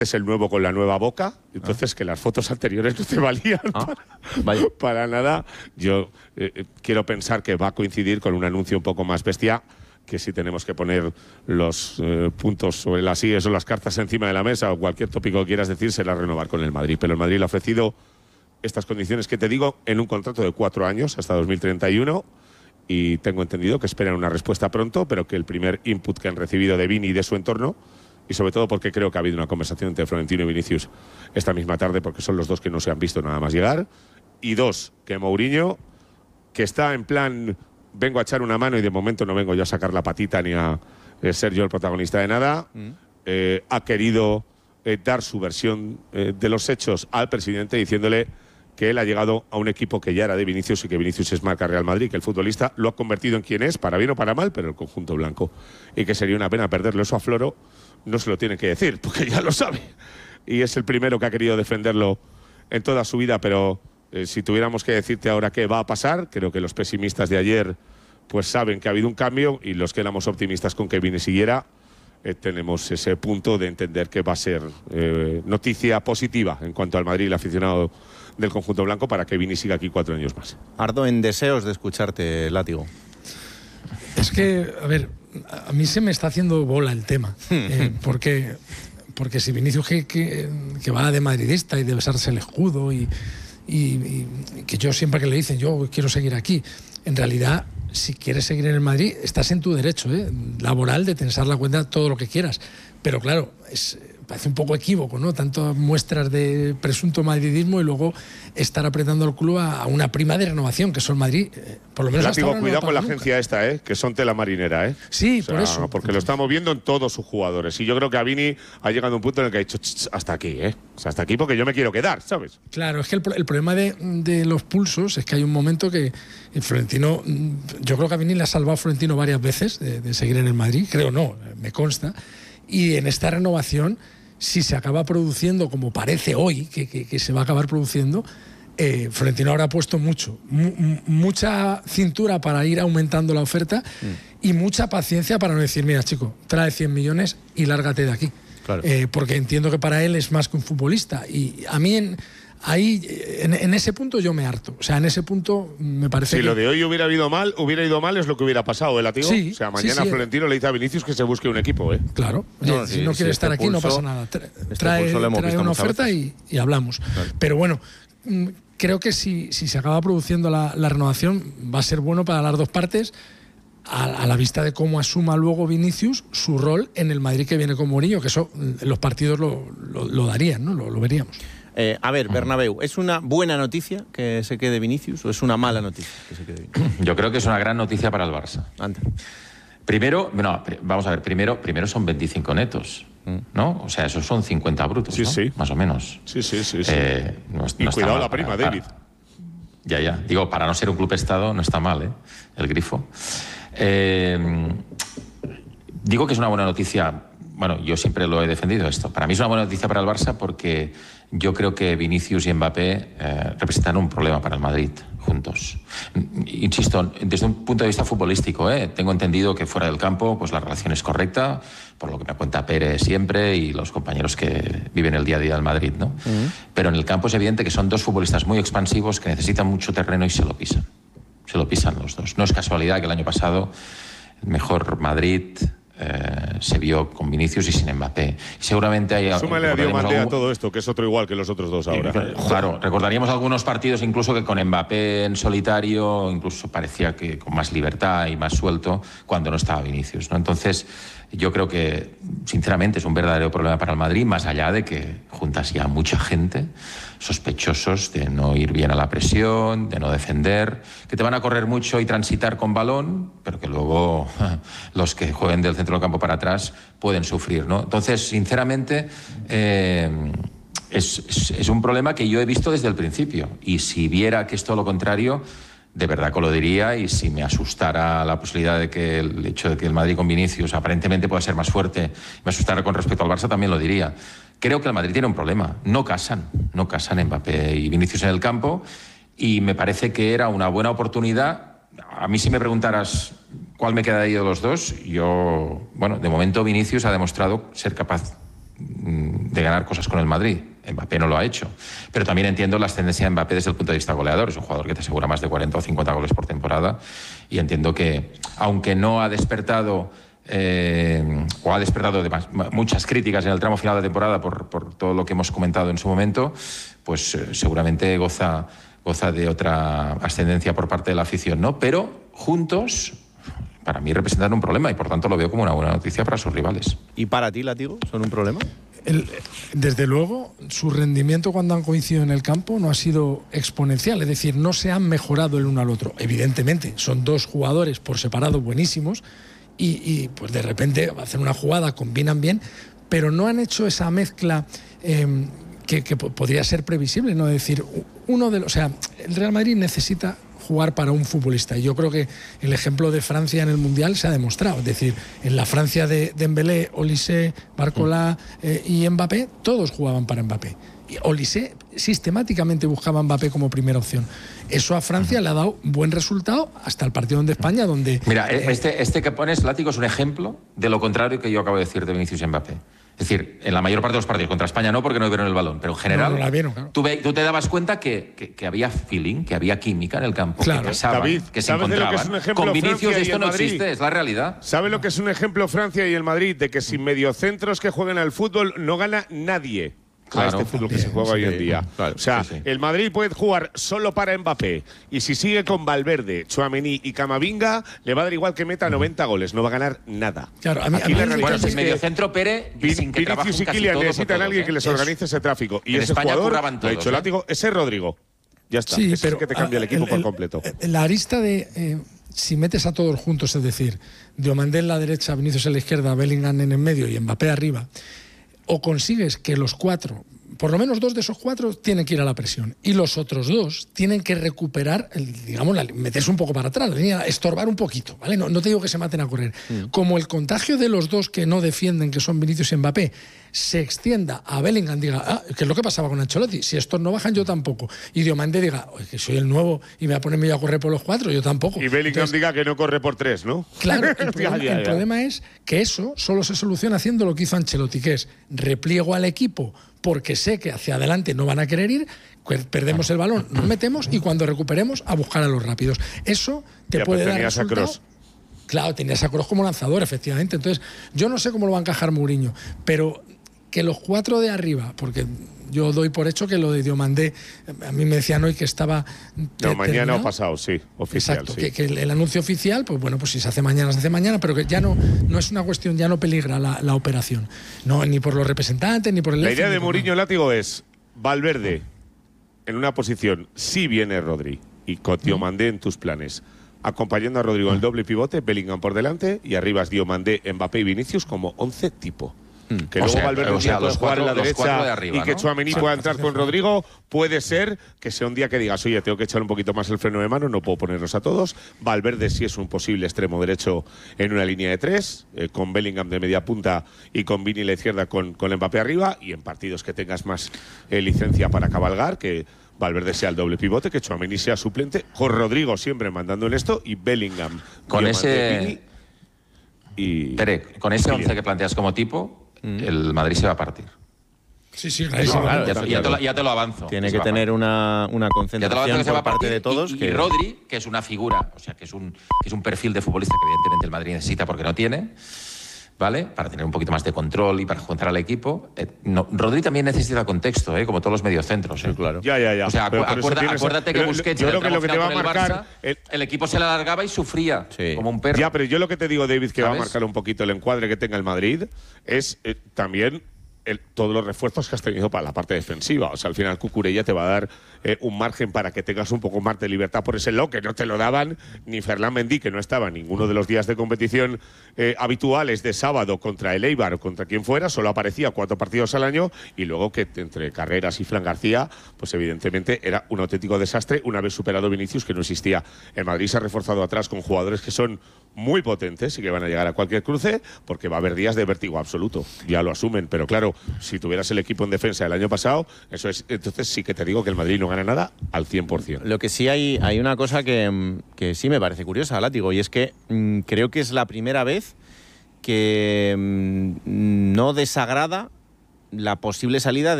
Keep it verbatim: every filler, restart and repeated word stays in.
es el nuevo con la nueva boca, entonces ah. que las fotos anteriores no te valían ah, para, para nada. Yo eh, quiero pensar que va a coincidir con un anuncio un poco más bestia, que si tenemos que poner los eh, puntos sobre las íes o las cartas encima de la mesa o cualquier tópico que quieras decir, será renovar con el Madrid. Pero el Madrid le ha ofrecido estas condiciones que te digo en un contrato de cuatro años hasta dos mil treinta y uno, y tengo entendido que esperan una respuesta pronto, pero que el primer input que han recibido de Vini y de su entorno, y sobre todo porque creo que ha habido una conversación entre Florentino y Vinicius esta misma tarde, porque son los dos que no se han visto nada más llegar, y dos, que Mourinho, que está en plan vengo a echar una mano y de momento no vengo yo a sacar la patita ni a eh, ser yo el protagonista de nada, mm. eh, ha querido eh, dar su versión eh, de los hechos al presidente, diciéndole que él ha llegado a un equipo que ya era de Vinicius y que Vinicius es marca Real Madrid, que el futbolista lo ha convertido en quien es, para bien o para mal, pero el conjunto blanco, y que sería una pena perderlo. Eso a Floro no se lo tiene que decir, porque ya lo sabe, y es el primero que ha querido defenderlo en toda su vida. Pero eh, si tuviéramos que decirte ahora qué va a pasar, creo que los pesimistas de ayer pues saben que ha habido un cambio, y los que éramos optimistas con que Vini siguiera, eh, tenemos ese punto de entender que va a ser eh, noticia positiva en cuanto al Madrid y el aficionado del conjunto blanco, para que Vini siga aquí cuatro años más. Ardo, en deseos de escucharte, Látigo. Es que, a ver, a mí se me está haciendo bola el tema, eh, porque, porque si Vinicius que, que, que va de madridista y de besarse el escudo y, y, y que yo siempre que le dicen yo quiero seguir aquí, en realidad si quieres seguir en el Madrid estás en tu derecho ¿eh? laboral de tensar la cuenta todo lo que quieras, pero claro, es, parece un poco equívoco, ¿no? Tantas muestras de presunto madridismo y luego estar apretando el club a, a una prima de renovación, que son Madrid, eh, por lo menos hasta ahora no cuidado con la nunca. Agencia esta, ¿eh? Que son tela marinera, ¿eh? Sí, o sea, por eso. Porque lo estamos viendo en todos sus jugadores. Y yo creo que a Vini ha llegado a un punto en el que ha dicho hasta aquí, ¿eh? O sea, hasta aquí porque yo me quiero quedar, ¿sabes? Claro, es que el, el problema de, de los pulsos es que hay un momento que el Florentino, yo creo que a Vini le ha salvado a Florentino varias veces de, de seguir en el Madrid, creo no, me consta. Y en esta renovación, si se acaba produciendo, como parece hoy, que, que, que se va a acabar produciendo, eh, Florentino habrá puesto mucho, mu mucha cintura para ir aumentando la oferta mm. y mucha paciencia para no decir, mira chico, trae cien millones y lárgate de aquí. Claro. Eh, porque entiendo que para él es más que un futbolista. Y a mí en, ahí, en, en ese punto yo me harto. O sea, en ese punto me parece Si que... lo de hoy hubiera ido mal, hubiera ido mal es lo que hubiera pasado, ¿eh, Látigo? Sí, o sea, mañana sí, sí, Florentino le dice a Vinicius que se busque un equipo, ¿eh? Claro. Oye, No, si sí, no sí, quiere este estar aquí pulso, no pasa nada. Tra este trae trae una oferta y, y hablamos. Claro. Pero bueno, creo que si, si se acaba produciendo la, la renovación va a ser bueno para las dos partes, a, a la vista de cómo asuma luego Vinicius su rol en el Madrid que viene con Mourinho, que eso los partidos lo, lo, lo darían, ¿no? Lo, lo veríamos. Eh, a ver, Bernabéu, ¿es una buena noticia que se quede Vinicius o es una mala noticia que se quede Vinicius? Yo creo que es una gran noticia para el Barça. Anda. Primero, no, vamos a ver, primero, primero son veinticinco netos, ¿no? O sea, esos son cincuenta brutos, sí, ¿no? Sí, más o menos. Sí, sí, sí. sí. Eh, no, y no cuidado mal la prima, para, David. Para, ya, ya. Digo, para no ser un club estado no está mal, ¿eh? El grifo. Eh, digo que es una buena noticia. Bueno, yo siempre lo he defendido esto. Para mí es una buena noticia para el Barça porque yo creo que Vinicius y Mbappé eh, representan un problema para el Madrid juntos. Insisto, desde un punto de vista futbolístico, ¿eh? Tengo entendido que fuera del campo pues la relación es correcta, por lo que me cuenta Pérez siempre y los compañeros que viven el día a día del Madrid, ¿no? Uh-huh. Pero en el campo es evidente que son dos futbolistas muy expansivos que necesitan mucho terreno y se lo pisan. Se lo pisan los dos. No es casualidad que el año pasado el mejor Madrid... Eh, se vio con Vinicius y sin Mbappé. Seguramente hay... Súmale a Diomandé algún... a todo esto, que es otro igual que los otros dos ahora. Claro, recordaríamos algunos partidos incluso que con Mbappé en solitario, incluso parecía que con más libertad y más suelto cuando no estaba Vinicius, ¿no? Entonces, yo creo que, sinceramente, es un verdadero problema para el Madrid, más allá de que juntas ya mucha gente, sospechosos de no ir bien a la presión, de no defender, que te van a correr mucho y transitar con balón, pero que luego los que jueguen del centro del campo para atrás pueden sufrir, ¿no? Entonces, sinceramente, eh, es, es, es un problema que yo he visto desde el principio. Y si viera que es todo lo contrario, de verdad que lo diría, y si me asustara la posibilidad de que el hecho de que el Madrid con Vinicius aparentemente pueda ser más fuerte, me asustara con respecto al Barça, también lo diría. Creo que el Madrid tiene un problema. No casan, no casan Mbappé y Vinicius en el campo, y me parece que era una buena oportunidad. A mí, si me preguntaras cuál me quedaría de los dos, yo, bueno, de momento Vinicius ha demostrado ser capaz de ganar cosas con el Madrid. Mbappé no lo ha hecho. Pero también entiendo la ascendencia de Mbappé desde el punto de vista goleador. Es un jugador que te asegura más de cuarenta o cincuenta goles por temporada. Y entiendo que, aunque no ha despertado eh, o ha despertado de muchas críticas en el tramo final de temporada por, por todo lo que hemos comentado en su momento, pues eh, seguramente goza, goza de otra ascendencia por parte de la afición, ¿no? Pero juntos, para mí representan un problema y por tanto lo veo como una buena noticia para sus rivales. ¿Y para ti, Látigo, son un problema? El, desde luego, su rendimiento cuando han coincidido en el campo no ha sido exponencial, es decir, no se han mejorado el uno al otro. Evidentemente, son dos jugadores por separado buenísimos y, y pues de repente hacen una jugada, combinan bien, pero no han hecho esa mezcla eh, que, que podría ser previsible, ¿no? Es decir, uno de los, o sea, el Real Madrid necesita jugar para un futbolista. Y yo creo que el ejemplo de Francia en el Mundial se ha demostrado. Es decir, en la Francia de Dembélé, Olise, Barcola eh, y Mbappé, todos jugaban para Mbappé. Y Olise sistemáticamente buscaba a Mbappé como primera opción. Eso a Francia le ha dado buen resultado hasta el partido de España, donde... Mira, eh, este, este que pones, Látigo, es un ejemplo de lo contrario que yo acabo de decir de Vinicius y Mbappé. Es decir, en la mayor parte de los partidos, contra España no, porque no vieron el balón, pero en general, no, no la vieron, claro. tú, ve, tú te dabas cuenta que, que, que había feeling, que había química en el campo, claro. que casaban, David, que se encontraban. Que es un ejemplo Con Vinicius Francia esto no Madrid? existe, es la realidad. ¿Sabe lo que es un ejemplo Francia y el Madrid? De que sin mediocentros que jueguen al fútbol no gana nadie. Claro, a este fútbol que se juega sí, hoy en día. Claro, o sea, sí, sí. el Madrid puede jugar solo para Mbappé y si sigue con Valverde, Tchouaméni y Camavinga, le va a dar igual que meta noventa goles, no va a ganar nada. Claro, a mí, Aquí a mí la me realidad Bueno, es sin que mediocentro Pere y sin que trabajen Vinicius y casi Kylian todos o necesitan todos, a alguien ¿eh? que les Es- organice ese tráfico. Y en ese España jugador, curraban lo ha todos, dicho ¿eh? Látigo, ese es Rodrigo. Ya está, Sí, ese es pero el que te cambia el equipo el- por el- completo. La arista de eh, si metes a todos juntos, es decir, Diomandé en la derecha, Vinicius en la izquierda, Bellingham en el medio y Mbappé arriba, o consigues que los cuatro, por lo menos dos de esos cuatro tienen que ir a la presión y los otros dos tienen que recuperar, el, digamos, la, meterse un poco para atrás, la línea, estorbar un poquito, ¿vale? No, no te digo que se maten a correr. Mm. Como el contagio de los dos que no defienden, que son Vinicius y Mbappé, se extienda a Bellingham, diga, ah, que es lo que pasaba con Ancelotti, si estos no bajan yo tampoco, y Diomandé diga, que soy el nuevo y me voy a ponerme yo a correr por los cuatro, yo tampoco. Y Bellingham Entonces, diga que no corre por tres, ¿no? Claro, el, problema, ya, ya, ya. el problema es que eso solo se soluciona haciendo lo que hizo Ancelotti, que es repliego al equipo porque sé que hacia adelante no van a querer ir, perdemos el balón, nos metemos y cuando recuperemos a buscar a los rápidos. Eso te Ya, puede pues dar tenías a resultado. Kroos. Claro, tenías a Kroos como lanzador, efectivamente. Entonces, yo no sé cómo lo va a encajar Mourinho, pero que los cuatro de arriba, porque yo doy por hecho que lo de Diomandé, a mí me decían hoy que estaba... No, mañana o pasado, sí, oficial. Exacto, sí. que, que el, el anuncio oficial, pues bueno, pues si se hace mañana, se hace mañana, pero que ya no, no es una cuestión, ya no peligra la, la operación. No, ni por los representantes, ni por el... La F, idea ni de por Mourinho, nada. Látigo, es Valverde en una posición, si viene Rodri, y con Diomandé en tus planes, acompañando a Rodrigo en el doble pivote, Bellingham por delante, y arriba es Diomandé, Mbappé y Vinicius como once tipo. Que O luego sea, Valverde o sea, pueda los jugar en la cuatro- los cuatro derecha de arriba, y que ¿no? Tchouaméni Sí. pueda entrar con Rodrigo, puede ser que sea un día que digas, oye, tengo que echar un poquito más el freno de mano, no puedo ponerlos a todos. Valverde sí es un posible extremo derecho en una línea de tres, eh, con Bellingham de media punta y con Vini a la izquierda con, con Mbappé arriba, y en partidos que tengas más eh, licencia para cabalgar, que Valverde sea el doble pivote, que Tchouaméni sea suplente, con Rodrigo siempre mandando en esto, y Bellingham. Con Diomandé, ese- Vini y Pere, con ese Kylian. once que planteas como tipo, el Madrid se va a partir. Sí, sí, No, clarísimo. claro, ya, eso te- ya te claro. lo, ya te lo avanzo. Tiene se que va a tener partir. una, una Ya te lo avanzo concentración que se va a por parte partir. de todos. Y, y que... Rodri, que es una figura, o sea, que es, un, que es un perfil de futbolista que evidentemente el Madrid necesita porque no tiene, ¿vale? Para tener un poquito más de control y para juntar al equipo. Eh, no, Rodri también necesita contexto, ¿eh? Como todos los mediocentros. ¿eh? Sí, claro. Ya, ya, ya. O sea, Pero acu- por eso acuerda- tienes- acuérdate que pero Busquets yo en el creo que lo que te tramo va a final con el marcar... Barça, el- el equipo se le alargaba y sufría, Sí. como un perro. Ya, pero yo lo que te digo, David, que va a ¿Sabes? marcar un poquito el encuadre que tenga el Madrid, es eh, también el- todos los refuerzos que has tenido para la parte defensiva. O sea, al final Cucurella te va a dar eh, un margen para que tengas un poco más de libertad por ese lado, que no te lo daban ni Ferland Mendy, que no estaba en ninguno de los días de competición eh, habituales de sábado contra el Eibar o contra quien fuera, solo aparecía cuatro partidos al año, y luego que entre Carreras y Fran García, pues evidentemente era un auténtico desastre una vez superado Vinicius, que no existía. El Madrid se ha reforzado atrás con jugadores que son muy potentes y que van a llegar a cualquier cruce, porque va a haber días de vértigo absoluto, ya lo asumen, pero claro, si tuvieras el equipo en defensa el año pasado, eso es, entonces sí que te digo que el Madrid no gana nada al cien por cien. Lo que sí hay, hay una cosa que, que sí me parece curiosa, Látigo, y es que mm, creo que es la primera vez que mm, no desagrada la posible salida